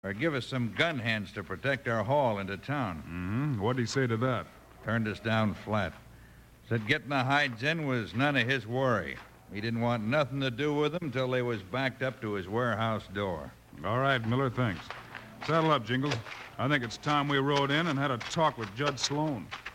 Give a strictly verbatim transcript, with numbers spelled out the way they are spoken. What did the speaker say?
or give us some gun hands to protect our haul into town. Mm-hmm. What'd he say to that? Turned us down flat. Said getting the hides in was none of his worry. He didn't want nothing to do with them till they was backed up to his warehouse door. All right, Miller, thanks. Saddle up, Jingles. I think it's time we rode in and had a talk with Judge Sloan.